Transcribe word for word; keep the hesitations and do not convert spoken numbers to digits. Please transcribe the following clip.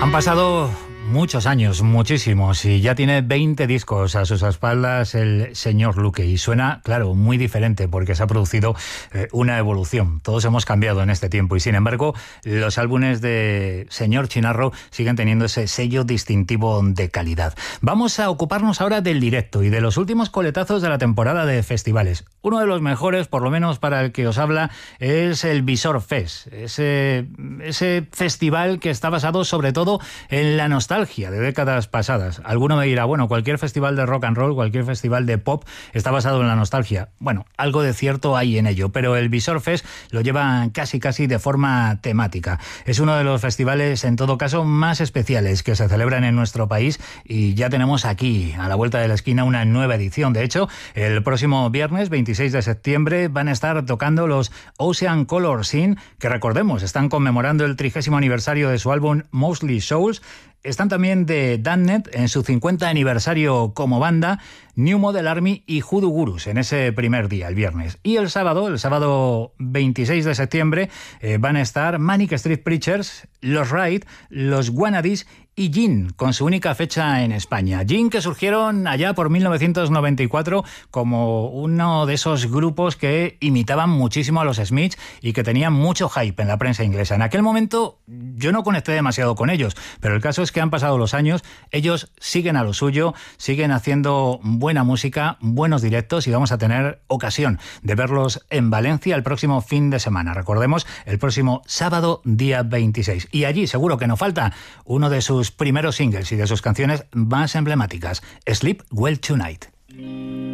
Han pasado muchos años, muchísimos, y ya tiene veinte discos a sus espaldas el señor Luque, y suena, claro, muy diferente porque se ha producido eh, una evolución. Todos hemos cambiado en este tiempo y, sin embargo, los álbumes de señor Chinarro siguen teniendo ese sello distintivo de calidad. Vamos a ocuparnos ahora del directo y de los últimos coletazos de la temporada de festivales. Uno de los mejores, por lo menos para el que os habla, es el Visor Fest, ese, ese festival que está basado sobre todo en la nostalgia de décadas pasadas. Alguno me dirá, bueno, cualquier festival de rock and roll, cualquier festival de pop está basado en la nostalgia. Bueno, algo de cierto hay en ello, pero el Visor Fest lo lleva casi casi de forma temática. Es uno de los festivales, en todo caso, más especiales que se celebran en nuestro país, y ya tenemos aquí, a la vuelta de la esquina, una nueva edición. De hecho, el próximo viernes, veintiséis de septiembre, van a estar tocando los Ocean Color Scene, que, recordemos, están conmemorando el trigésimo aniversario de su álbum Mostly Souls. Están también de Damned en su cincuenta aniversario como banda, New Model Army y Hoodoo Gurus en ese primer día, el viernes. Y el sábado, el sábado veintiséis de septiembre, eh, van a estar Manic Street Preachers, Los Ride, Los Wannadies y Gin, con su única fecha en España. Gin, que surgieron allá por mil novecientos noventa y cuatro como uno de esos grupos que imitaban muchísimo a los Smiths y que tenían mucho hype en la prensa inglesa. En aquel momento yo no conecté demasiado con ellos, pero el caso es que han pasado los años, ellos siguen a lo suyo, siguen haciendo buena música, buenos directos, y vamos a tener ocasión de verlos en Valencia el próximo fin de semana. Recordemos, el próximo sábado, día veintiséis. Y allí seguro que no falta uno de sus primeros singles y de sus canciones más emblemáticas, Sleep Well Tonight.